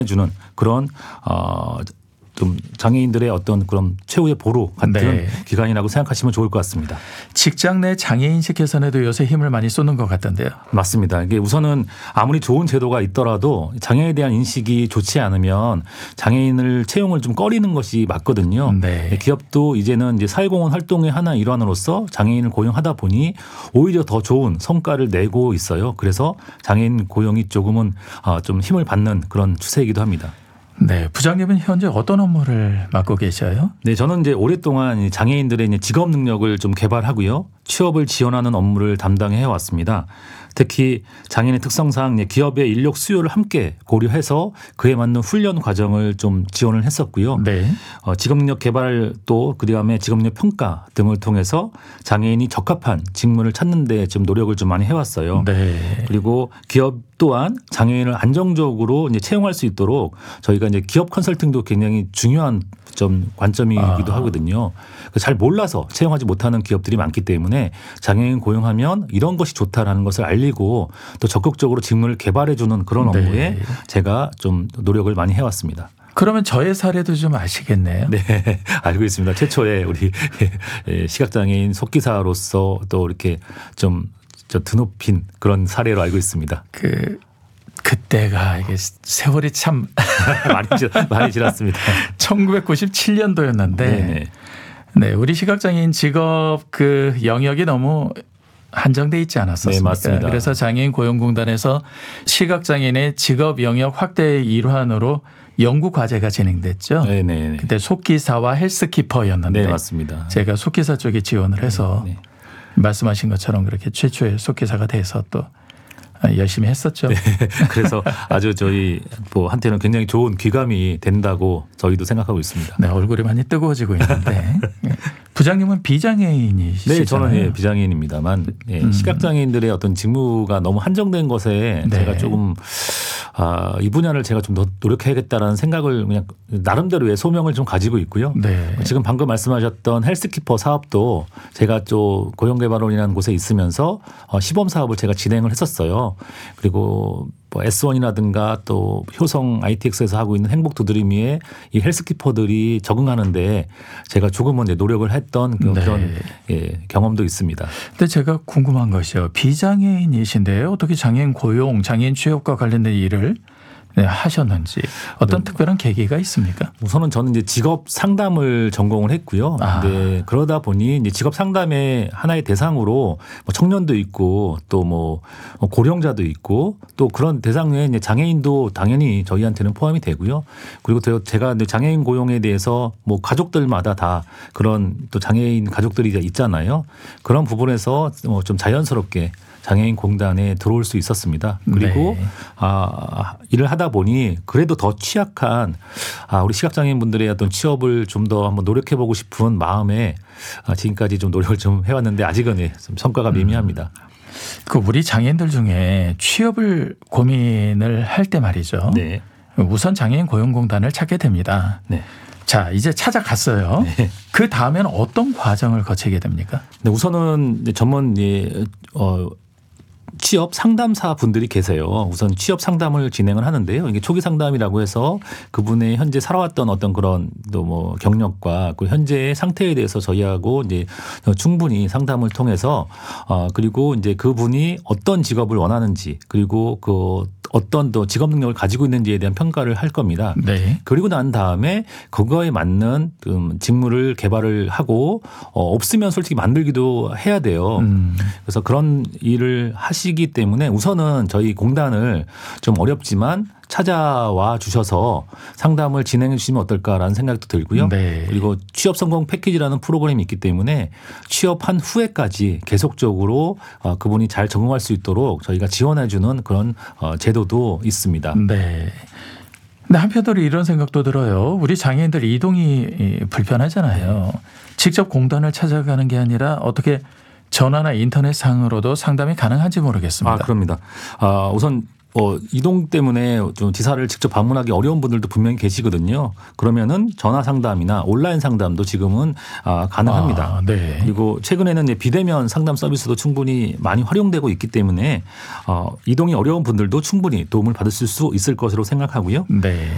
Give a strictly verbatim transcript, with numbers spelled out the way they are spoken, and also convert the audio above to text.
주는 그런 어, 좀 장애인들의 어떤 그런 최후의 보루 같은 네. 기관이라고 생각하시면 좋을 것 같습니다. 직장 내 장애인식 개선에도 요새 힘을 많이 쏟는 것 같던데요. 맞습니다. 이게 우선은 아무리 좋은 제도가 있더라도 장애에 대한 인식이 좋지 않으면 장애인을 채용을 좀 꺼리는 것이 맞거든요. 네. 기업도 이제는 이제 사회공헌 활동의 하나 일환으로서 장애인을 고용하다 보니 오히려 더 좋은 성과를 내고 있어요. 그래서 장애인 고용이 조금은 좀 힘을 받는 그런 추세이기도 합니다. 네, 부장님은 현재 어떤 업무를 맡고 계셔요? 네, 저는 이제 오랫동안 장애인들의 이제 직업 능력을 좀 개발하고요, 취업을 지원하는 업무를 담당해 왔습니다. 특히 장애인의 특성상 기업의 인력 수요를 함께 고려해서 그에 맞는 훈련 과정을 좀 지원을 했었고요. 네. 어, 직업 능력 개발 또 그다음에 직업 능력 평가 등을 통해서 장애인이 적합한 직무를 찾는 데 좀 노력을 좀 많이 해왔어요. 네. 그리고 기업 또한 장애인을 안정적으로 이제 채용할 수 있도록 저희가 이제 기업 컨설팅도 굉장히 중요한 점 관점이기도 아. 하거든요. 잘 몰라서 채용하지 못하는 기업들이 많기 때문에 장애인 고용하면 이런 것이 좋다라는 것을 알리고 또 적극적으로 직무를 개발해 주는 그런 업무에 네. 제가 좀 노력을 많이 해왔습니다. 그러면 저의 사례도 좀 아시겠네요. 네, 알고 있습니다. 최초에 우리 시각장애인 속기사로서 또 이렇게 좀 드높인 그런 사례로 알고 있습니다. 그 그때가 이게 세월이 참 많이, 많이 지났습니다. 천구백구십칠 년도였는데 네네. 네, 우리 시각장애인 직업 그 영역이 너무 한정돼 있지 않았었습니까? 네, 맞습니다. 그래서 장애인 고용공단에서 시각장애인의 직업 영역 확대의 일환으로 연구 과제가 진행됐죠. 네네. 그때 속기사와 헬스키퍼였는데 네, 맞습니다. 제가 속기사 쪽에 지원을 해서 네, 네. 말씀하신 것처럼 그렇게 최초의 속기사가 돼서 또 열심히 했었죠. 네, 그래서 아주 저희 뭐 한테는 굉장히 좋은 귀감이 된다고 저희도 생각하고 있습니다. 네, 얼굴이 많이 뜨거워지고 있는데 부장님은 비장애인이시잖아요. 네, 저는 예, 비장애인입니다만 예, 음. 시각장애인들의 어떤 직무가 너무 한정된 것에 네. 제가 조금 아, 이 분야를 제가 좀 더 노력해야겠다라는 생각을 그냥 나름대로의 소명을 좀 가지고 있고요. 네. 지금 방금 말씀하셨던 헬스키퍼 사업도 제가 또 고용개발원이라는 곳에 있으면서 시범 사업을 제가 진행을 했었어요. 그리고 뭐 에스원이라든가 또 효성 아이티엑스에서 하고 있는 행복도드림위에 이 헬스키퍼들이 적응하는데 제가 조금은 노력을 했던 그런 네. 예, 경험도 있습니다. 근데 제가 궁금한 것이요. 비장애인이신데 어떻게 장애인 고용, 장애인 취업과 관련된 일을 네, 하셨는지 어떤 네. 특별한 계기가 있습니까? 우선은 저는 이제 직업 상담을 전공을 했고요. 아. 네, 그러다 보니 이제 직업 상담의 하나의 대상으로 뭐 청년도 있고 또 뭐 고령자도 있고 또 그런 대상 외에 이제 장애인도 당연히 저희한테는 포함이 되고요. 그리고 또 제가 장애인 고용에 대해서 뭐 가족들마다 다 그런 또 장애인 가족들이 있잖아요. 그런 부분에서 좀 자연스럽게 장애인 공단에 들어올 수 있었습니다. 그리고 네. 아, 일을 하다 보니 그래도 더 취약한 아, 우리 시각장애인 분들의 어떤 취업을 좀 더 한번 노력해 보고 싶은 마음에 아, 지금까지 좀 노력을 좀 해왔는데 아직은 예, 좀 성과가 미미합니다. 음. 그 우리 장애인들 중에 취업을 고민을 할 때 말이죠. 네. 우선 장애인 고용공단을 찾게 됩니다. 네. 자, 이제 찾아갔어요. 네. 그 다음에는 어떤 과정을 거치게 됩니까? 네, 우선은 전문 예, 어, 취업 상담사 분들이 계세요. 우선 취업 상담을 진행을 하는데요. 이게 초기 상담이라고 해서 그분의 현재 살아왔던 어떤 그런 또 뭐 경력과 그 현재의 상태에 대해서 저희하고 이제 충분히 상담을 통해서 어 그리고 이제 그분이 어떤 직업을 원하는지 그리고 그 어떤 또 직업 능력을 가지고 있는지에 대한 평가를 할 겁니다. 네. 그리고 난 다음에 그거에 맞는 좀 직무를 개발을 하고 어 없으면 솔직히 만들기도 해야 돼요. 음. 그래서 그런 일을 하시기 때문에 우선은 저희 공단을 좀 어렵지만 찾아와 주셔서 상담을 진행해 주시면 어떨까라는 생각도 들고요. 네. 그리고 취업 성공 패키지라는 프로그램이 있기 때문에 취업한 후에까지 계속적으로 그분이 잘 적응할 수 있도록 저희가 지원해 주는 그런 제도도 있습니다. 네. 근데 한편으로 이런 생각도 들어요. 우리 장애인들 이동이 불편하잖아요. 직접 공단을 찾아가는 게 아니라 어떻게 전화나 인터넷 상으로도 상담이 가능한지 모르겠습니다. 아, 그럽니다. 아, 우선 어, 이동 때문에 좀 지사를 직접 방문하기 어려운 분들도 분명히 계시거든요. 그러면은 전화 상담이나 온라인 상담도 지금은 아, 가능합니다. 아, 네. 그리고 최근에는 이제 비대면 상담 서비스도 충분히 많이 활용되고 있기 때문에 어, 이동이 어려운 분들도 충분히 도움을 받으실 수 있을 것으로 생각하고요. 네.